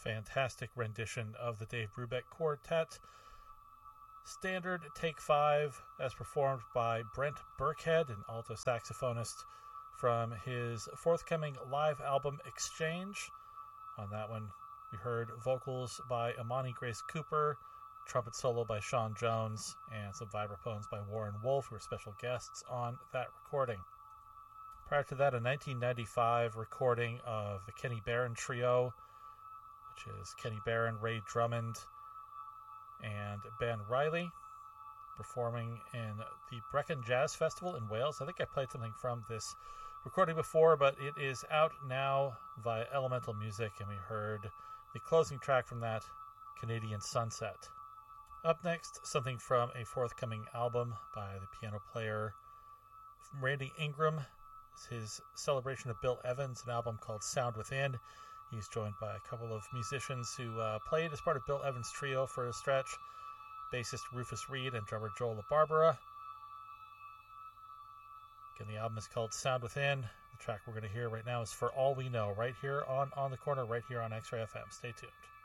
Fantastic rendition of the Dave Brubeck Quartet. Standard Take 5, as performed by Brent Burkhead, an alto saxophonist, from his forthcoming live album Exchange. On that one, we heard vocals by Amani Grace Cooper, trumpet solo by Sean Jones, and some vibraphones by Warren Wolf, who were special guests on that recording. Prior to that, a 1995 recording of the Kenny Barron Trio, which is Kenny Barron, Ray Drummond, and Ben Riley, performing in the Brecon Jazz Festival in Wales. I think I played something from this recording before, but it is out now via Elemental Music, and we heard the closing track from that, Canadian Sunset. Up next, something from a forthcoming album by the piano player Randy Ingram. It's his celebration of Bill Evans, an album called Sound Within. He's joined by a couple of musicians who played as part of Bill Evans' trio for a stretch, bassist Rufus Reid and drummer Joel LaBarbera. Again, the album is called Sound Within. The track we're going to hear right now is For All We Know, right here on the Corner, right here on X-Ray FM. Stay tuned.